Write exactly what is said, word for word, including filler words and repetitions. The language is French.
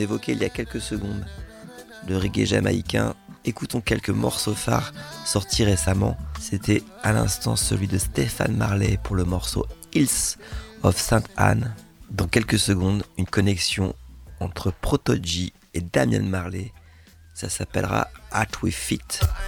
évoqué il y a quelques secondes. Le reggae jamaïcain, écoutons quelques morceaux phares sortis récemment. C'était à l'instant celui de Stéphane Marley pour le morceau Hills of Sainte Anne. Dans quelques secondes, une connexion entre Proto G et Damian Marley. Ça s'appellera At We Fit.